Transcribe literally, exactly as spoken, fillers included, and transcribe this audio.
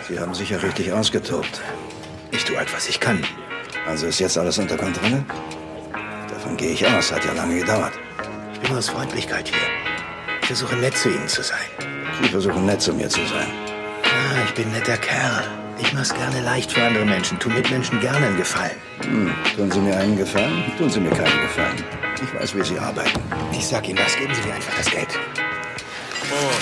Sie haben sich ja richtig ausgetobt. Ich tue halt, was ich kann. Also ist jetzt alles unter Kontrolle? Davon gehe ich aus. Hat ja lange gedauert. Ich bin aus Freundlichkeit hier. Ich versuche nett zu Ihnen zu sein. Sie versuchen nett zu mir zu sein. Ja, ich bin ein netter Kerl. Ich mach's gerne leicht für andere Menschen. Tu Mitmenschen gerne einen Gefallen. Hm, tun Sie mir einen Gefallen? Tun Sie mir keinen Gefallen. Ich weiß, wie Sie arbeiten. Ich sag Ihnen was, geben Sie mir einfach das Geld.